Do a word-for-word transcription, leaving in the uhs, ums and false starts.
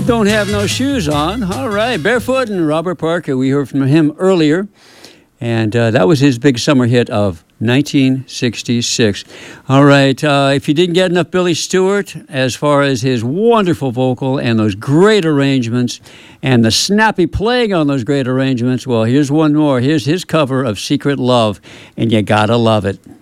Don't Have No Shoes On. All right, Barefoot and Robert Parker. We heard from him earlier, and uh, that was his big summer hit of nineteen sixty-six. All right, uh, if you didn't get enough Billy Stewart, as far as his wonderful vocal and those great arrangements and the snappy playing on those great arrangements, well, here's one more. Here's his cover of Secret Love, and you gotta love it.